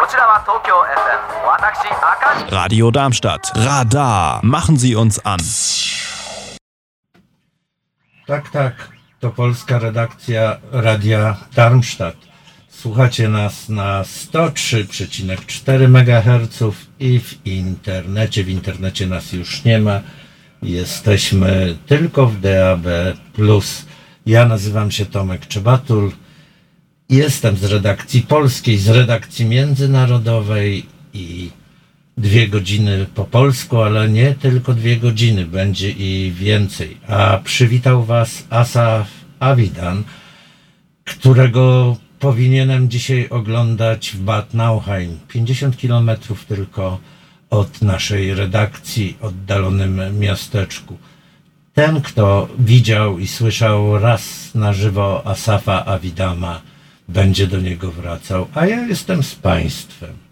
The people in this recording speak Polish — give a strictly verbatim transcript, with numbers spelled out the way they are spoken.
Radio Darmstadt. Radar. Machen Sie uns an. Tak, tak. To polska redakcja Radia Darmstadt. Słuchacie nas na sto trzy przecinek cztery megaherców i w internecie. W internecie nas już nie ma. Jesteśmy tylko w D A B plus. Ja nazywam się Tomek Czebatul. Jestem z redakcji polskiej, z redakcji międzynarodowej i dwie godziny po polsku, ale nie tylko dwie godziny, będzie i więcej. A przywitał Was Asaf Avidan, którego powinienem dzisiaj oglądać w Bad Nauheim, pięćdziesiąt kilometrów tylko od naszej redakcji, oddalonym miasteczku. Ten, kto widział i słyszał raz na żywo Asafa Avidana, będzie do niego wracał, a ja jestem z Państwem.